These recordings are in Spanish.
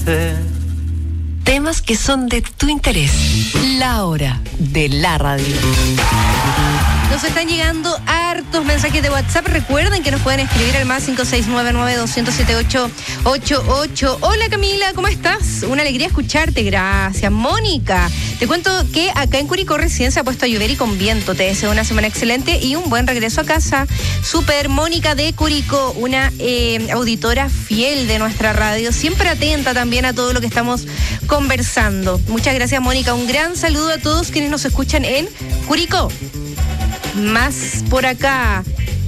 Temas que son de tu interés. La hora de la radio. Nos están llegando hartos mensajes de WhatsApp. Recuerden que nos pueden escribir al más 569-900-7888. Hola Camila, ¿cómo estás? Una alegría escucharte, gracias. Mónica, te cuento que acá en Curicó recién se ha puesto a llover y con viento. Te deseo una semana excelente y un buen regreso a casa. Super Mónica de Curicó, una auditora fiel de nuestra radio, siempre atenta también a todo lo que estamos conversando. Muchas gracias, Mónica. Un gran saludo a todos quienes nos escuchan en Curicó. Más por acá.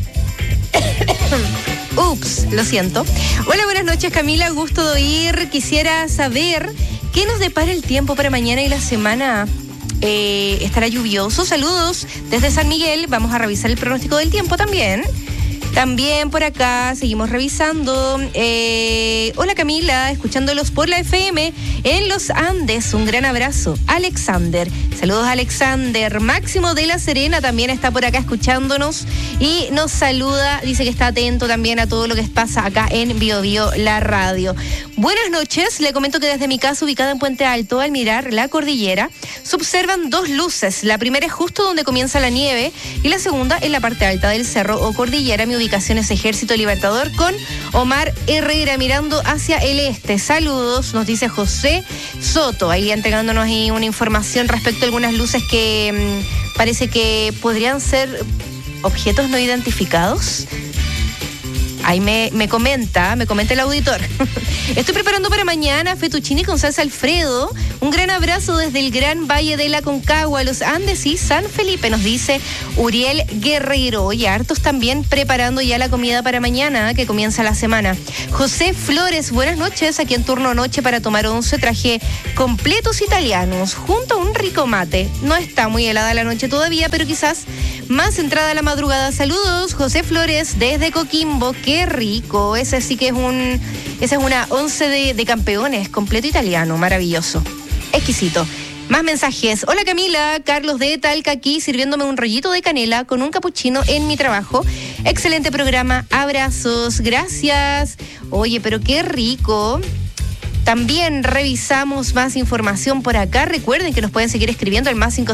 Ups, lo siento. Hola, buenas noches, Camila, gusto de oír. Quisiera saber qué nos depara el tiempo para mañana y la semana. ¿Estará lluvioso? Saludos desde San Miguel. Vamos a revisar el pronóstico del tiempo también. También por acá seguimos revisando. Hola Camila, escuchándolos por la FM en Los Andes. Un gran abrazo. Alexander. Saludos Alexander. Máximo de La Serena también está por acá escuchándonos y nos saluda. Dice que está atento también a todo lo que pasa acá en Bio Bio, la radio. Buenas noches. Le comento que desde mi casa, ubicada en Puente Alto, al mirar la cordillera, se observan dos luces. La primera es justo donde comienza la nieve y la segunda en la parte alta del cerro o cordillera. Mi ubicación es Ejército Libertador con Omar Herrera mirando hacia el este. Saludos, nos dice José Soto, ahí entregándonos ahí una información respecto a algunas luces que parece que podrían ser objetos no identificados. Ahí me comenta el auditor. Estoy preparando para mañana fettuccine con salsa Alfredo. Un gran abrazo desde el Gran Valle de la Concagua, Los Andes y San Felipe, nos dice Uriel Guerrero. Y hartos también preparando ya la comida para mañana, que comienza la semana. José Flores, buenas noches. Aquí en turno noche para tomar 11 traje completos italianos junto a un rico mate. No está muy helada la noche todavía, pero quizás más entrada a la madrugada. Saludos, José Flores desde Coquimbo. Qué rico. Esa es una 11 de campeones, completo italiano, maravilloso, exquisito. Más mensajes. Hola Camila, Carlos de Talca aquí sirviéndome un rollito de canela con un capuchino en mi trabajo. Excelente programa, abrazos, gracias. Oye, pero qué rico. También revisamos más información por acá. Recuerden que nos pueden seguir escribiendo al más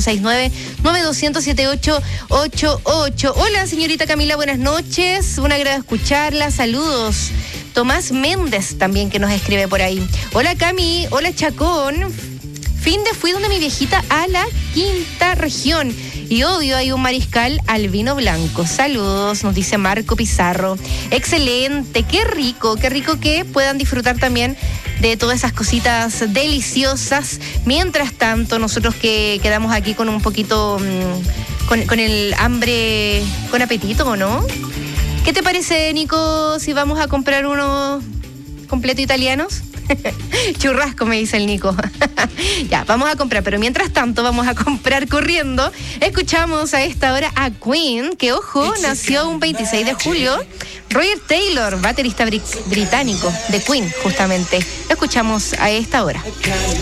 569-9200-7888. Hola, señorita Camila, buenas noches. Un agrado escucharla. Saludos. Tomás Méndez también que nos escribe por ahí. Hola, Cami. Hola, Chacón. Fui donde mi viejita a la quinta región. Y obvio hay un mariscal al vino blanco. Saludos, nos dice Marco Pizarro. Excelente, qué rico que puedan disfrutar también de todas esas cositas deliciosas. Mientras tanto, nosotros que quedamos aquí con un poquito, con el hambre, con apetito, ¿o no? ¿Qué te parece, Nico, si vamos a comprar unos completos italianos? Churrasco, me dice el Nico. Ya, vamos a comprar, pero mientras tanto vamos a comprar corriendo. Escuchamos a esta hora a Queen, que ojo, nació un 26 de julio. Roger Taylor, baterista británico de Queen, justamente. Lo escuchamos a esta hora.